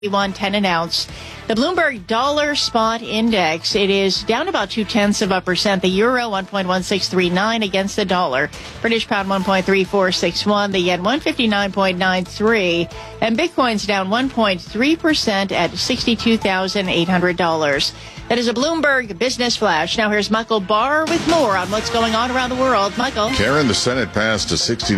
110 an ounce. The Bloomberg Dollar Spot Index, it is down about 0.2%. The euro 1.1639 against the dollar. British pound 1.3461. The yen 159.93. And Bitcoin's down 1.3% at $62,800. That is a Bloomberg Business Flash. Now here's Michael Barr with more on what's going on around the world. Michael. Karen, the Senate passed a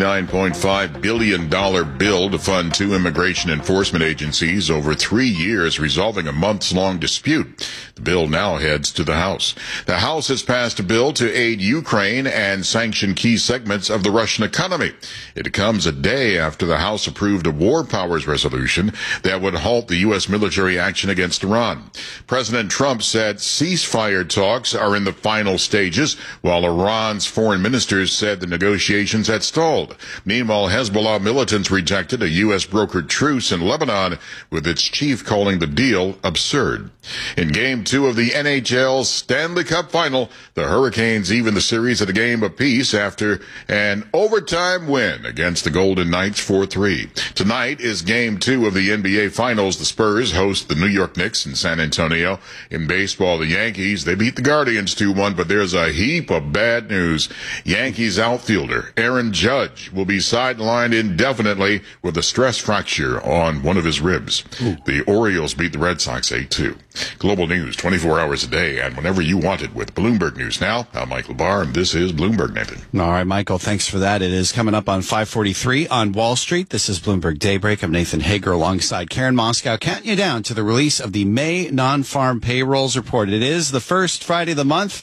$69.5 billion bill to fund two immigration enforcement agencies over 3 years, resolving a months-long dispute. The bill now heads to the House. The House has passed a bill to aid Ukraine and sanction key segments of the Russian economy. It comes a day after the House approved a war powers resolution that would halt the U.S. military action against Iran. President Trump said ceasefire talks are in the final stages, while Iran's foreign ministers said the negotiations had stalled. Meanwhile, Hezbollah militants rejected a U.S. brokered truce in Lebanon, with its chief calling the deal absurd. In Game 2 of the NHL Stanley Cup Final, the Hurricanes even the series at a game apiece after an overtime win against the Golden Knights 4-3. Tonight is Game 2 of the NBA Finals. The Spurs host the New York Knicks in San Antonio. In baseball, the Yankees, they beat the Guardians 2-1, but there's a heap of bad news. Yankees outfielder Aaron Judge will be sidelined indefinitely with a stress fracture on one of his ribs. The Orioles beat the Red Sox 8-2. Global news 24 hours a day and whenever you want it with Bloomberg News Now. I'm Michael Barr, and this is Bloomberg, Nathan. All right, Michael, thanks for that. It is coming up on 5:43 on Wall Street. This is Bloomberg Daybreak. I'm Nathan Hager alongside Karen Moscow, counting you down to the release of the May non-farm payrolls report. It is the first Friday of the month.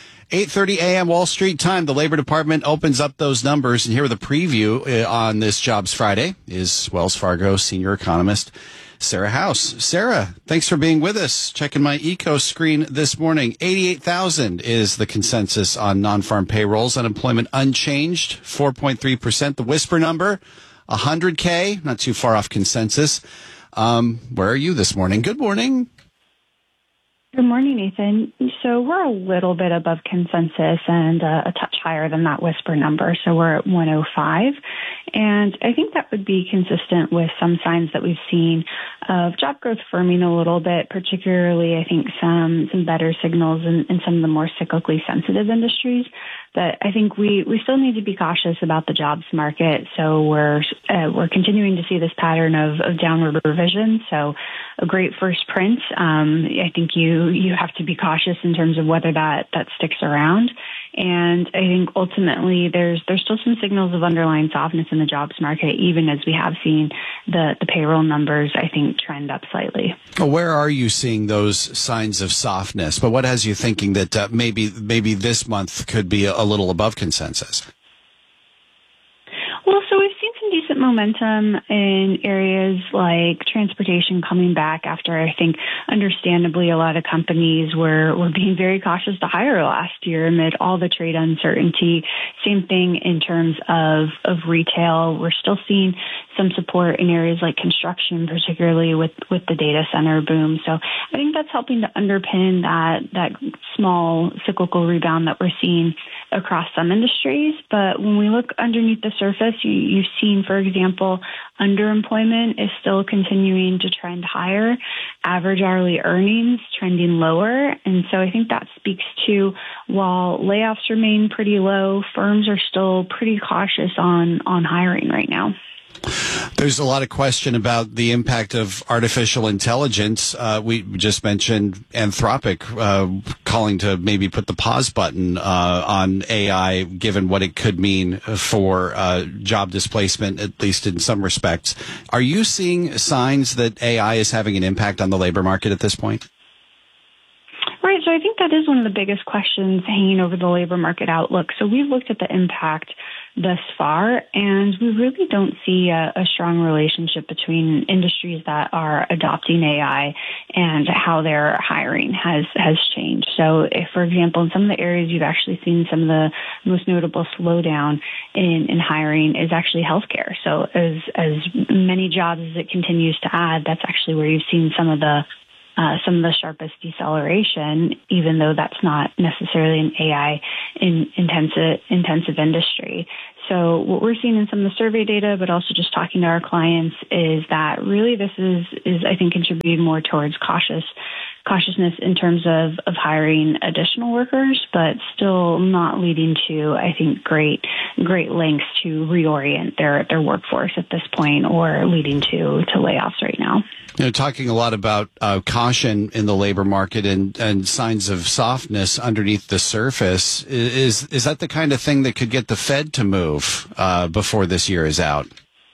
8:30 a.m. Wall Street time. The Labor Department opens up those numbers. And here with a preview on this Jobs Friday is Wells Fargo senior economist Sarah House. Sarah, thanks for being with us. Checking my eco screen this morning. 88,000 is the consensus on non-farm payrolls. Unemployment unchanged, 4.3%. The whisper number, 100K, not too far off consensus. Where are you this morning? Good morning. Good morning, Nathan. So we're a little bit above consensus and a touch higher than that whisper number. So we're at 105. And I think that would be consistent with some signs that we've seen of job growth firming a little bit, particularly I think some better signals in some of the more cyclically sensitive industries. But I think we still need to be cautious about the jobs market. So we're continuing to see this pattern of downward revision. So a great first print. I think you have to be cautious in terms of whether that sticks around. And I think ultimately there's still some signals of underlying softness in the jobs market, even as we have seen the payroll numbers, I think, trend up slightly. Well, where are you seeing those signs of softness? But what has you thinking that maybe this month could be a little above consensus? Well, so we've seen some decent momentum in areas like transportation coming back after, I think, understandably, a lot of companies were being very cautious to hire last year amid all the trade uncertainty. Same thing in terms of retail. We're still seeing some support in areas like construction, particularly with the data center boom. So I think that's helping to underpin that small cyclical rebound that we're seeing across some industries. But when we look underneath the surface, you've seen, for example, underemployment is still continuing to trend higher, average hourly earnings trending lower. And so I think that speaks to, while layoffs remain pretty low, firms are still pretty cautious on hiring right now. There's a lot of question about the impact of artificial intelligence. We just mentioned Anthropic calling to maybe put the pause button on AI, given what it could mean for job displacement, at least in some respects. Are you seeing signs that AI is having an impact on the labor market at this point? Right. So I think that is one of the biggest questions hanging over the labor market outlook. So we've looked at the impact thus far, and we really don't see a strong relationship between industries that are adopting AI and how their hiring has changed. So if, for example, in some of the areas you've actually seen some of the most notable slowdown in hiring is actually healthcare. So as many jobs as it continues to add, that's actually where you've seen some of the sharpest deceleration, even though that's not necessarily an AI intensive industry. so what we're seeing in some of the survey data, but also just talking to our clients, is that really this is I think contributing more towards cautiousness in terms of hiring additional workers, but still not leading to, I think, great lengths to reorient their workforce at this point, or leading to layoffs right now. Talking a lot about caution in the labor market and signs of softness underneath the surface. Is that the kind of thing that could get the Fed to move before this year is out?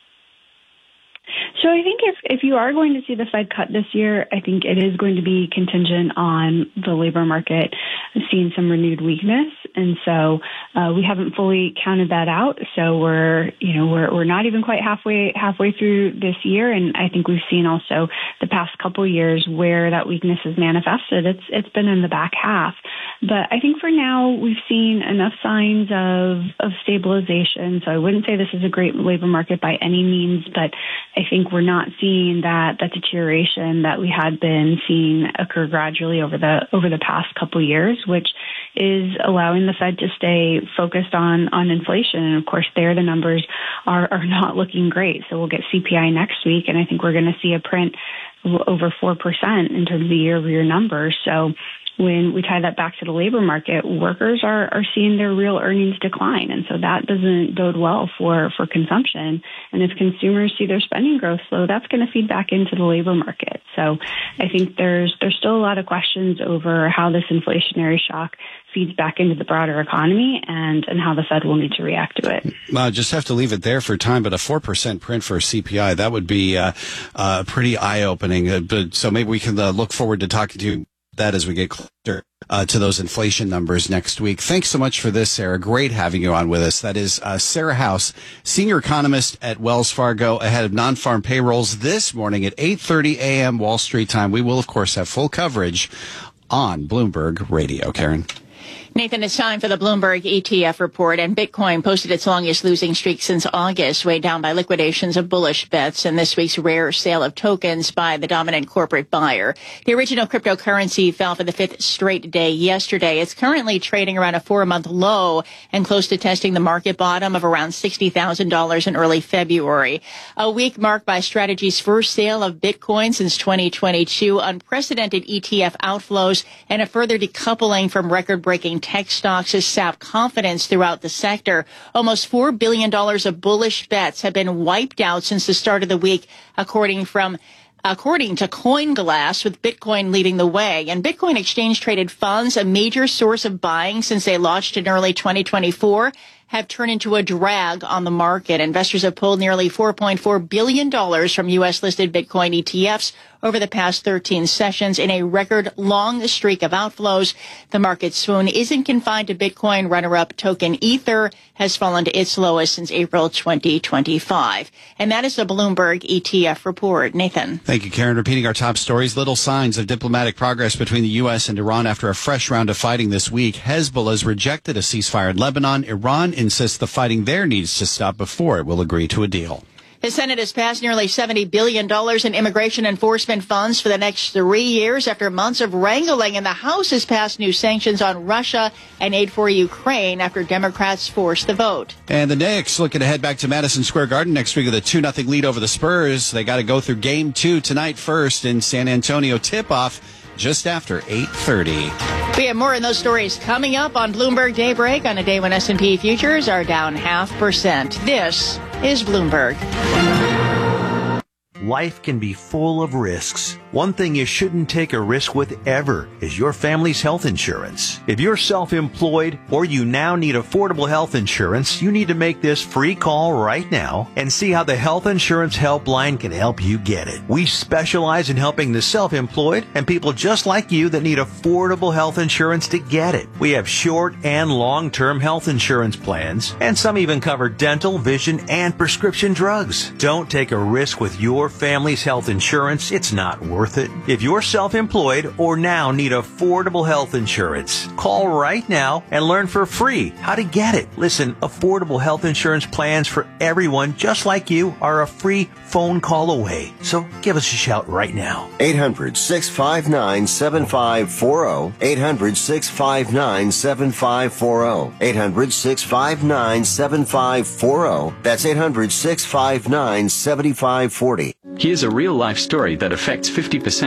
So I think if you are going to see the Fed cut this year, I think it is going to be contingent on the labor market seeing some renewed weakness. And so we haven't fully counted that out. So we're not even quite halfway through this year. And I think we've seen also the past couple of years where that weakness is manifested. It's been in the back half. But I think for now we've seen enough signs of stabilization. So I wouldn't say this is a great labor market by any means, but I think we're not seeing that deterioration that we had been seeing occur gradually over the past couple of years, which is allowing the Fed to stay focused on inflation. And of course, there the numbers are not looking great. So we'll get CPI next week, and I think we're going to see a print over 4% in terms of the year-over-year numbers. So when we tie that back to the labor market, workers are seeing their real earnings decline. And so that doesn't bode well for consumption. And if consumers see their spending growth slow, that's going to feed back into the labor market. So I think there's still a lot of questions over how this inflationary shock feeds back into the broader economy and how the Fed will need to react to it. Well, just have to leave it there for time, but a 4% print for CPI, that would be pretty eye-opening. So maybe we can look forward to talking to you that as we get closer to those inflation numbers next week. Thanks so much for this, Sarah. Great having you on with us. That is Sarah House, senior economist at Wells Fargo, ahead of non-farm payrolls this morning at 8:30 a.m. Wall Street time. We will, of course, have full coverage on Bloomberg Radio. Karen. Nathan, it's time for the Bloomberg ETF report, and Bitcoin posted its longest losing streak since August, weighed down by liquidations of bullish bets and this week's rare sale of tokens by the dominant corporate buyer. The original cryptocurrency fell for the fifth straight day yesterday. It's currently trading around a 4-month low and close to testing the market bottom of around $60,000 in early February. A week marked by Strategy's first sale of Bitcoin since 2022, unprecedented ETF outflows, and a further decoupling from record-breaking tech stocks has sapped confidence throughout the sector. Almost $4 billion of bullish bets have been wiped out since the start of the week, according to CoinGlass, with Bitcoin leading the way. And Bitcoin exchange-traded funds, a major source of buying since they launched in early 2024, have turned into a drag on the market. Investors have pulled nearly $4.4 billion from U.S.-listed Bitcoin ETFs over the past 13 sessions in a record-long streak of outflows. The market swoon isn't confined to Bitcoin. Runner-up token Ether has fallen to its lowest since April 2025. And that is the Bloomberg ETF report. Nathan. Thank you, Karen. Repeating our top stories, little signs of diplomatic progress between the U.S. and Iran after a fresh round of fighting this week. Hezbollah has rejected a ceasefire in Lebanon. Iran insists the fighting there needs to stop before it will agree to a deal. The Senate has passed nearly $70 billion in immigration enforcement funds for the next 3 years after months of wrangling, and the House has passed new sanctions on Russia and aid for Ukraine after Democrats forced the vote. And the Knicks looking to head back to Madison Square Garden next week with a 2-0 lead over the Spurs. They got to go through Game 2 tonight first in San Antonio. Tip-off just after 8:30. We have more on those stories coming up on Bloomberg Daybreak on a day when S&P futures are down 0.5%. This is Bloomberg. Life can be full of risks. One thing you shouldn't take a risk with ever is your family's health insurance. If you're self-employed or you now need affordable health insurance, you need to make this free call right now and see how the Health Insurance Helpline can help you get it. We specialize in helping the self-employed and people just like you that need affordable health insurance to get it. We have short and long-term health insurance plans, and some even cover dental, vision, and prescription drugs. Don't take a risk with your your family's health insurance, it's not worth it. If you're self-employed or now need affordable health insurance, call right now and learn for free how to get it. Listen, affordable health insurance plans for everyone just like you are a free phone call away. So give us a shout right now. 800-659-7540. 800-659-7540. 800-659-7540. That's 800-659-7540. Here's a real-life story that affects 50%